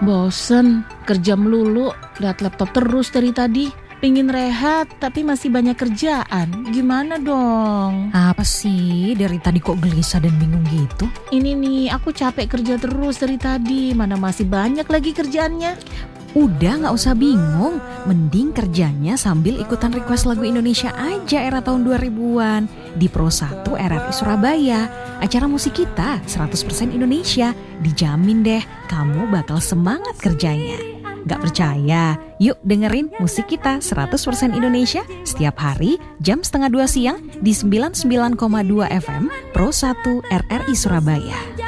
Bosen, kerja melulu, lihat laptop terus dari tadi. Pingin rehat, tapi masih banyak kerjaan. Gimana dong? Apa sih dari tadi kok gelisah dan bingung gitu? Ini nih, aku capek kerja terus dari tadi. Mana masih banyak lagi kerjaannya. Udah gak usah bingung, mending kerjanya sambil ikutan request lagu Indonesia aja era tahun 2000-an di Pro 1 RRI Surabaya. Acara musik kita 100% Indonesia, dijamin deh kamu bakal semangat kerjanya. Gak percaya? Yuk dengerin musik kita 100% Indonesia setiap hari jam 1:30 siang di 99,2 FM Pro 1 RRI Surabaya.